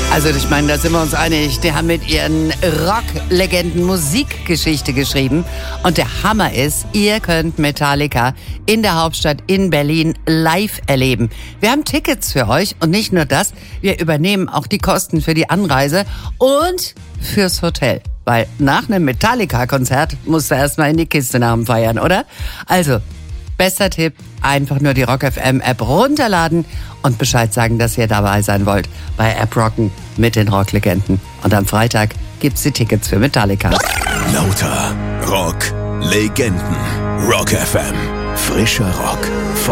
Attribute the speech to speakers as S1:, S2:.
S1: Also ich meine, da sind wir uns einig, die haben mit ihren Rocklegenden Musikgeschichte geschrieben. Und der Hammer ist, ihr könnt Metallica in der Hauptstadt in Berlin live erleben. Wir haben Tickets für euch und nicht nur das, wir übernehmen auch die Kosten für die Anreise und fürs Hotel. Weil nach einem Metallica-Konzert musst du erstmal in die Kiste nach dem Feiern, oder? Also, bester Tipp, einfach nur die Rock FM App runterladen und Bescheid sagen, dass ihr dabei sein wollt bei App Rocken mit den Rocklegenden. Und am Freitag gibt's die Tickets für Metallica.
S2: Lauter Rock Legenden. Rock FM. Frischer Rock.